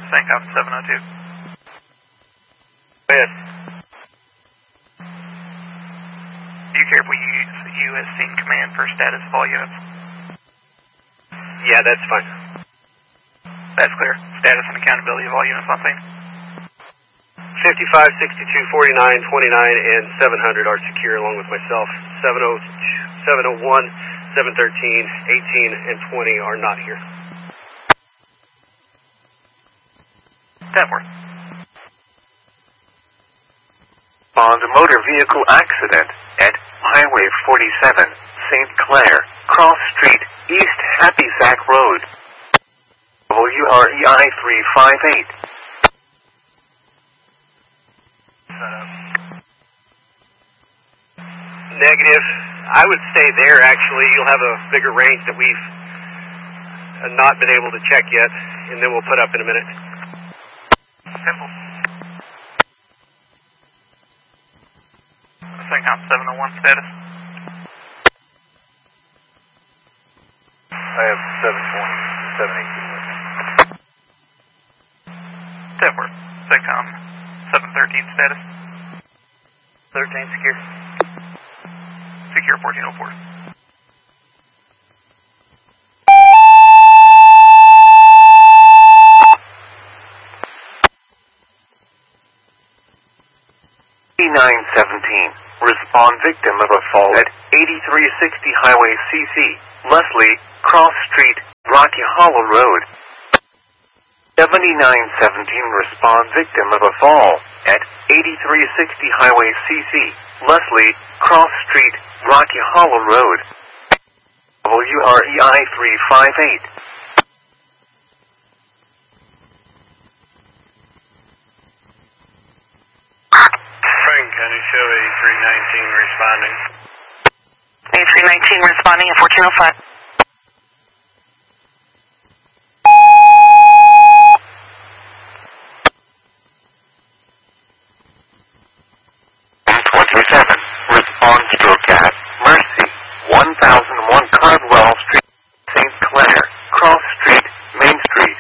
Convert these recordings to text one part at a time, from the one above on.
St. Cop 702. Yes. Do you care if we use you as scene command for status of all units? Yeah, that's fine. That's clear. Status and accountability of all units on scene. 55, 62, 49, 29, and 700 are secure along with myself. 701, 713, 18, and 20 are not here. That works. On a motor vehicle accident at Highway 47, St. Clair, Cross Street, East Happy Sack Road. WREI 358. Negative. I would stay there, actually. You'll have a bigger range that we've not been able to check yet, and then we'll put up in a minute. Simple. St. Cop 701 status. I have 720, 718. That works. St. Cop 713 status. 13 secure. Secure 1404. Respond victim of a fall at 8360 Highway CC, Leslie, Cross Street, Rocky Hollow Road. 7917 respond victim of a fall at 8360 Highway CC, Leslie, Cross Street, Rocky Hollow Road. WREI 358. County Show A319 responding. A319 responding at 1405. Respond stroke at Mercy, 1001 Cardwell Street, St. Clair, Cross Street, Main Street.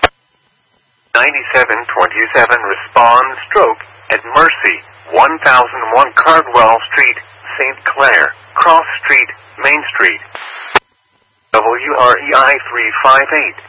9727 respond stroke at Mercy, 1001 Cardwell Street, St. Clair, Cross Street, Main Street. WREI 358.